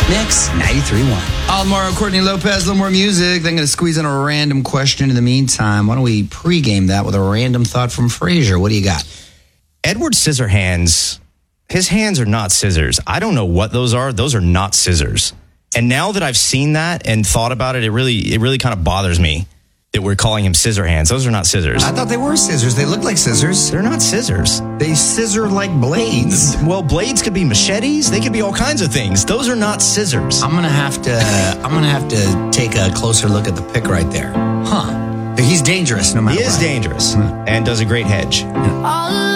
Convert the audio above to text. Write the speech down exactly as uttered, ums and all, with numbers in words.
Mix ninety-three point one. Almaro, Courtney Lopez, a little more music. Then going to squeeze in a random question in the meantime. Why don't we pregame that with a random thought from Frasier? What do you got? Edward Scissorhands, his hands are not scissors. I don't know what those are. Those are not scissors. And now that I've seen that and thought about it, it really, it really kind of bothers me that we're calling him Scissorhands. Those are not scissors. I thought they were scissors. They look like scissors. They're not scissors. They scissor like blades. Well, blades could be machetes. They could be all kinds of things. Those are not scissors. I'm gonna have to. I'm gonna have to take a closer look at the pic right there. Huh? He's dangerous, no matter what. He is what. dangerous and does a great hedge. Yeah.